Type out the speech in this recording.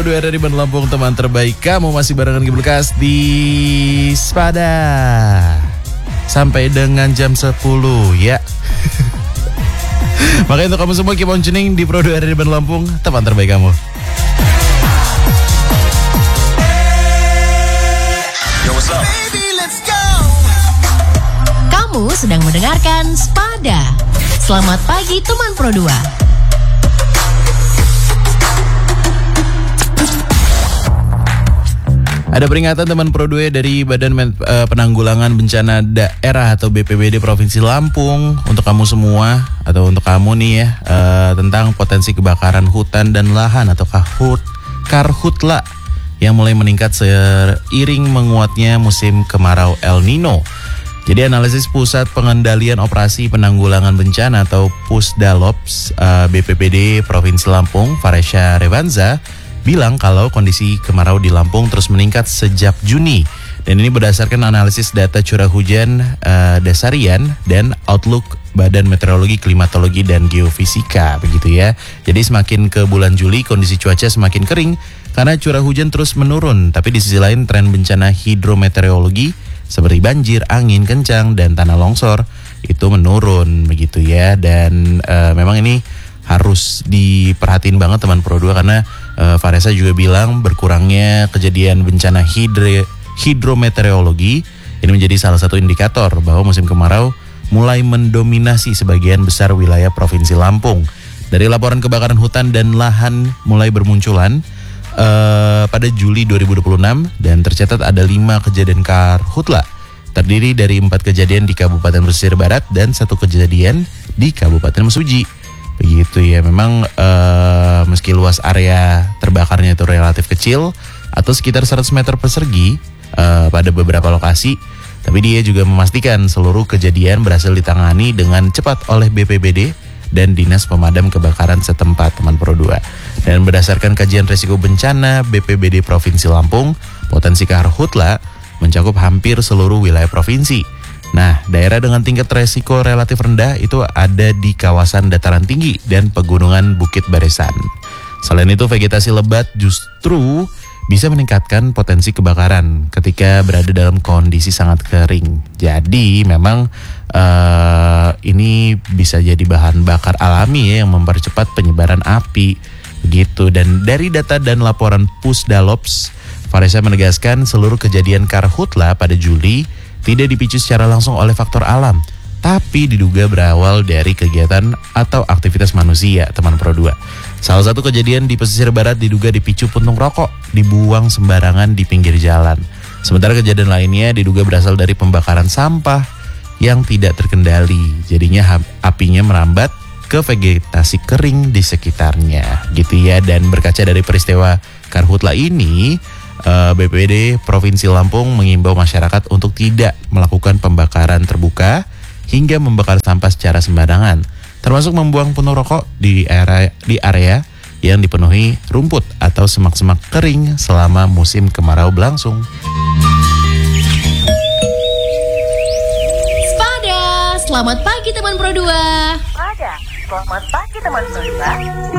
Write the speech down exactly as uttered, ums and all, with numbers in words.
Dua dari Bandung Lampung, teman terbaik. Kamu masih barengan Gibelkas di Spada sampai dengan jam sepuluh ya. Makanya untuk kamu semua keep on tuning di Pro dua dari Bandung Lampung, teman terbaik kamu. Yo, what's up? Baby, let's go. Kamu sedang mendengarkan Spada. Selamat pagi teman Pro dua. Ada peringatan teman Pro dua dari Badan Men- uh, Penanggulangan Bencana Daerah atau B P B D Provinsi Lampung untuk kamu semua atau untuk kamu nih ya, uh, tentang potensi kebakaran hutan dan lahan atau kahut karhutla yang mulai meningkat seiring menguatnya musim kemarau El Nino. Jadi analisis Pusat Pengendalian Operasi Penanggulangan Bencana atau Pusdalops uh, B P B D Provinsi Lampung, Faresha Revanza, bilang kalau kondisi kemarau di Lampung terus meningkat sejak Juni. Dan ini berdasarkan analisis data curah hujan uh, dasarian dan outlook Badan Meteorologi, Klimatologi, dan Geofisika, begitu ya. Jadi semakin ke bulan Juli kondisi cuaca semakin kering karena curah hujan terus menurun. Tapi di sisi lain tren bencana hidrometeorologi seperti banjir, angin kencang, dan tanah longsor itu menurun, begitu ya. Dan uh, memang ini harus diperhatiin banget teman Pro dua karena uh, Faresa juga bilang berkurangnya kejadian bencana hidre, hidrometeorologi ini menjadi salah satu indikator bahwa musim kemarau mulai mendominasi sebagian besar wilayah Provinsi Lampung. Dari laporan kebakaran hutan dan lahan mulai bermunculan uh, pada Juli dua ribu dua puluh enam dan tercatat ada lima kejadian karhutla, terdiri dari empat kejadian di Kabupaten Pesisir Barat dan satu kejadian di Kabupaten Mesuji. Begitu ya, memang uh, meski luas area terbakarnya itu relatif kecil atau sekitar seratus meter persegi uh, pada beberapa lokasi, tapi dia juga memastikan seluruh kejadian berhasil ditangani dengan cepat oleh B P B D dan Dinas Pemadam Kebakaran setempat teman Pro dua. Dan berdasarkan kajian risiko bencana B P B D Provinsi Lampung, potensi karhutla mencakup hampir seluruh wilayah provinsi. Nah, daerah dengan tingkat resiko relatif rendah itu ada di kawasan dataran tinggi dan pegunungan Bukit Barisan. Selain itu, vegetasi lebat justru bisa meningkatkan potensi kebakaran ketika berada dalam kondisi sangat kering. Jadi, memang uh, ini bisa jadi bahan bakar alami ya yang mempercepat penyebaran api. Begitu. Dan dari data dan laporan Pusdalops, Faresa menegaskan seluruh kejadian karhutla pada Juli tidak dipicu secara langsung oleh faktor alam, tapi diduga berawal dari kegiatan atau aktivitas manusia, teman Pro dua. Salah satu kejadian di pesisir barat diduga dipicu puntung rokok dibuang sembarangan di pinggir jalan. Sementara kejadian lainnya diduga berasal dari pembakaran sampah yang tidak terkendali. Jadinya apinya merambat ke vegetasi kering di sekitarnya, gitu ya. Dan berkaca dari peristiwa karhutla ini, B P B D Provinsi Lampung mengimbau masyarakat untuk tidak melakukan pembakaran terbuka hingga membakar sampah secara sembarangan, termasuk membuang puntung rokok di area, di area yang dipenuhi rumput atau semak-semak kering selama musim kemarau berlangsung. Spada, selamat pagi teman Pro dua. Spada, selamat pagi teman Pro dua.